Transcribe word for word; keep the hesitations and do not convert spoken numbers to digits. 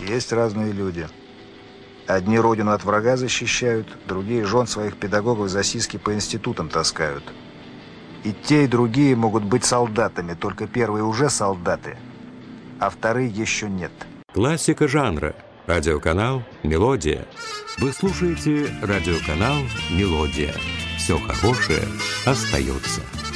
Есть разные люди. Одни родину от врага защищают, другие жен своих педагогов за сиськи по институтам таскают. И те, и другие могут быть солдатами, только первые уже солдаты, а вторые еще нет. Классика жанра. Радиоканал «Мелодия». Вы слушаете радиоканал «Мелодия». Все хорошее остается.